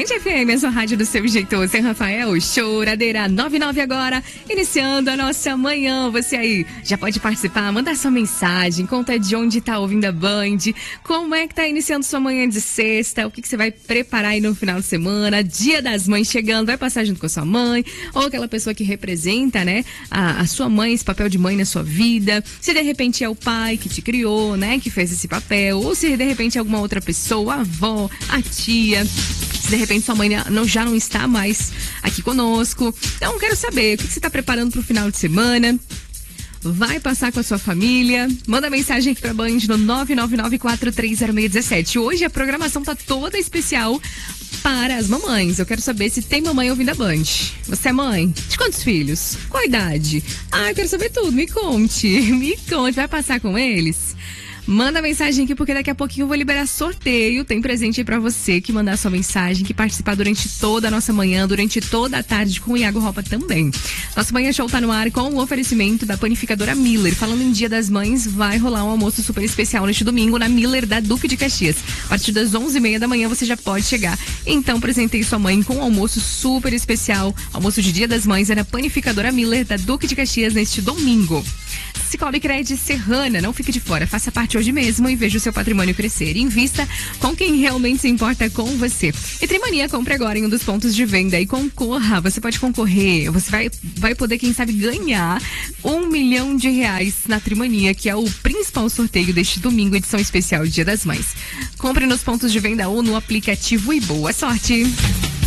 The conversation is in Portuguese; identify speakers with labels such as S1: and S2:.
S1: Band FM, a sua rádio do seu jeito. Você, Rafael, choradeira 99 agora, iniciando a nossa manhã. Você aí já pode participar, mandar sua mensagem, conta de onde tá ouvindo a Band, como é que tá iniciando sua manhã de sexta, o que você vai preparar aí no final de semana, Dia das Mães chegando, vai passar junto com a sua mãe, ou aquela pessoa que representa, né, a sua mãe, esse papel de mãe na sua vida. Se de repente é o pai que te criou, né, que fez esse papel, ou se de repente é alguma outra pessoa, a avó, a tia, se de repente sua mãe já não está mais aqui conosco. Então, quero saber o que você está preparando para o final de semana. Vai passar com a sua família? Manda mensagem aqui pra Band no 999430617. Hoje a programação tá toda especial para as mamães. Eu quero saber se tem mamãe ouvindo a Band. Você é mãe? De quantos filhos? Qual a idade? Eu quero saber tudo. Me conte. Me conte. Vai passar com eles? Manda mensagem aqui, porque daqui a pouquinho eu vou liberar sorteio. Tem presente aí pra você que mandar sua mensagem, que participar durante toda a nossa manhã, durante toda a tarde com o Iago Ropa também. Nosso Manhã Show tá no ar com o oferecimento da panificadora Miller. Falando em Dia das Mães, vai rolar um almoço super especial neste domingo na Miller da Duque de Caxias. A partir das 11h30 da manhã você já pode chegar. Então, presentei sua mãe com um almoço super especial. Almoço de Dia das Mães é na panificadora Miller da Duque de Caxias neste domingo. Cicobi Cred Serrana, não fique de fora, faça parte hoje mesmo e veja o seu patrimônio crescer. Invista com quem realmente se importa com você. E Trimania, compre agora em um dos pontos de venda e concorra. Você pode concorrer, você vai poder, quem sabe, ganhar R$1 milhão na Trimania, que é o principal sorteio deste domingo, edição especial Dia das Mães. Compre nos pontos de venda ou no aplicativo e boa sorte.